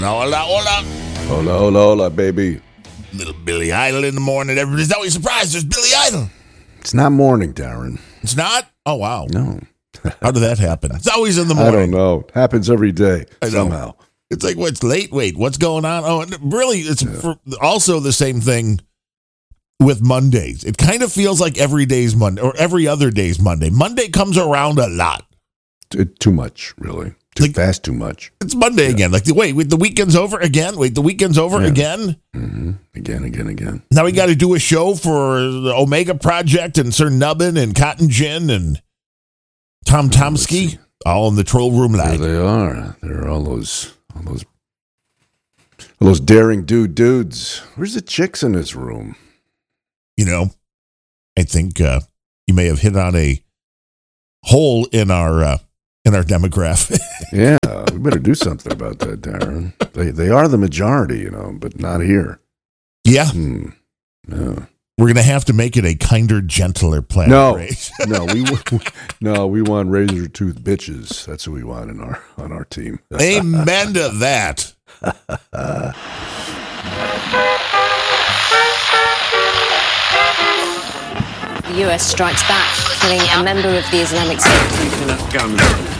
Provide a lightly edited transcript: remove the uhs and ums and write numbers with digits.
Hola, hola. Hola, hola, hola, baby. Little Billy Idol in the morning. Everybody's always surprised. There's Billy Idol. It's not morning, Darren. It's not? Oh, wow. No. How did that happen? It's always in the morning. I don't know. It happens every day somehow. It's like, what's late? Wait, what's going on? Oh, and really, it's also the same thing with Mondays. It kind of feels like every day's Monday or every other day's Monday. Monday comes around a lot. Too much, really. Too fast, too much. It's Monday again. Like, wait, the weekend's over again? Wait, the weekend's over again? Mm-hmm. Again. Now we got to do a show for the Omega Project and Sir Nubbin and Cotton Gin and Tom Tomsky, all in the Troll Room Live. There they are. There are all those daring dudes. Where's the chicks in this room? You know, I think you may have hit on a hole in our demographic. Yeah, we better do something about that, Darren. They are the majority, but not here. Yeah. No. We're going to have to make it a kinder, gentler planet. No, we want razor tooth bitches. That's who we want on our team. Amen to that. The US strikes back, killing a member of the Islamic State. Gun.